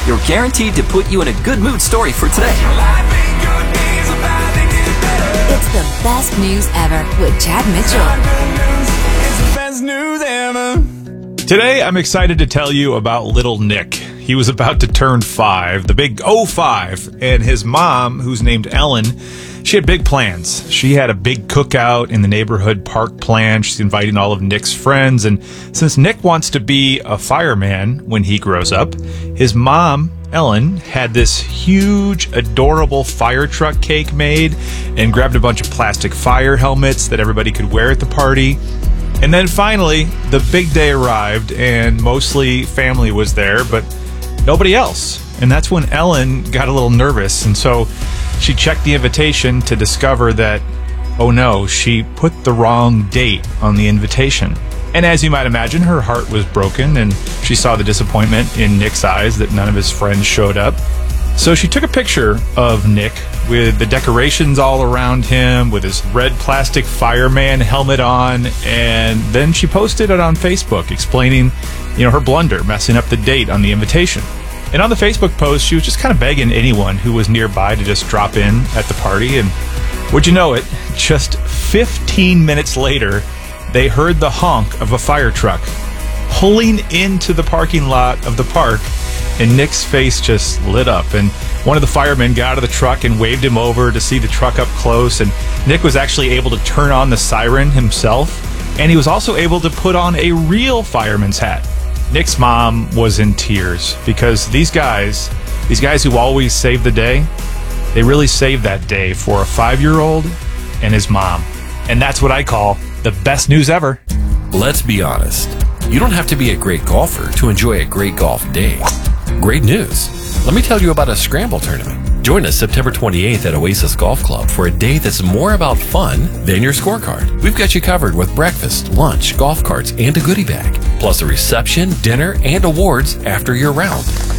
you're guaranteed to put you in a good mood story for today. It's the best news ever with Chad Mitchell. Today, I'm excited to tell you about little Nick. He was about to turn 5, the big 05, and his mom, who's named Ellen, she had big plans. She had a big cookout in the neighborhood park planned. She's inviting all of Nick's friends, and since Nick wants to be a fireman when he grows up, his mom, Ellen, had this huge, adorable fire truck cake made and grabbed a bunch of plastic fire helmets that everybody could wear at the party. And then finally, the big day arrived, and mostly family was there, but nobody else. And that's when Ellen got a little nervous, and so she checked the invitation to discover that, oh no, she put the wrong date on the invitation. And as you might imagine, her heart was broken, and she saw the disappointment in Nick's eyes that none of his friends showed up. So she took a picture of Nick with the decorations all around him, with his red plastic fireman helmet on, and then she posted it on Facebook explaining, her blunder, messing up the date on the invitation. And on the Facebook post, she was just kind of begging anyone who was nearby to just drop in at the party, and would you know it, just 15 minutes later, they heard the honk of a fire truck pulling into the parking lot of the park, and Nick's face just lit up, and one of the firemen got out of the truck and waved him over to see the truck up close, and Nick was actually able to turn on the siren himself, and he was also able to put on a real fireman's hat. Nick's mom was in tears because these guys who always save the day, they really saved that day for a 5-year-old and his mom. And that's what I call the best news ever. Let's be honest. You don't have to be a great golfer to enjoy a great golf day. Great news. Let me tell you about a scramble tournament. Join us September 28th at Oasis Golf Club for a day that's more about fun than your scorecard. We've got you covered with breakfast, lunch, golf carts, and a goodie bag, plus a reception, dinner, and awards after your round.